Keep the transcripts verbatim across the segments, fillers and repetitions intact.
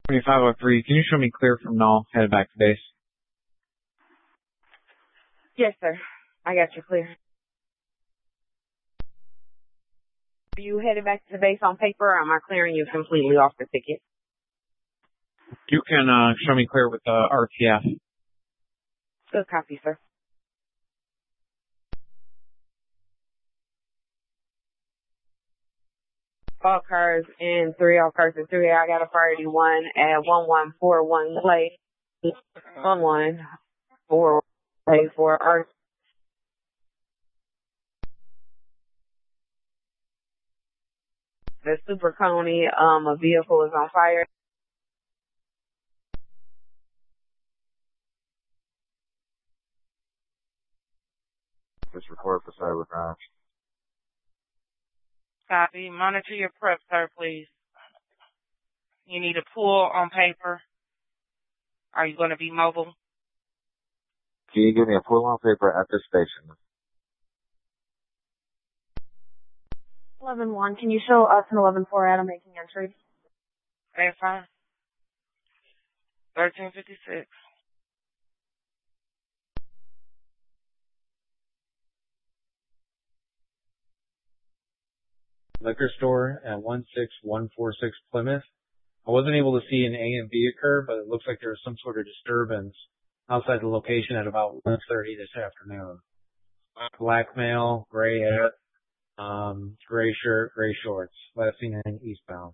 twenty-five oh three, can you show me clear from null, headed back to base? Yes, sir. I got you clear. Are you headed back to the base on paper, or am I clearing you completely off the ticket? You can uh, show me clear with the uh, R T F. Good copy, sir. All cars in three, all cars in three. I got a priority one at one one four one play. one one four play for R. The Super Coney, um, a vehicle is on fire. Just record for cybercrime. Copy. Monitor your prep, sir, please. You need a pull on paper. Are you going to be mobile? Can you give me a pull on paper at this station? eleven one, can you show us an eleven four Adam making entry? Okay, fine. thirteen fifty-six. Liquor store at one six one four six Plymouth. I wasn't able to see an A and B occur, but it looks like there was some sort of disturbance outside the location at about one thirty this afternoon. Black male, gray hat, um, gray shirt, gray shorts. Last seen in eastbound.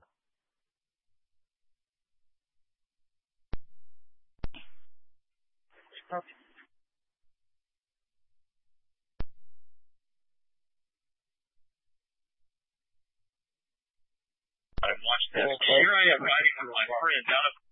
Okay. I watched this. Here I am riding with my friend out of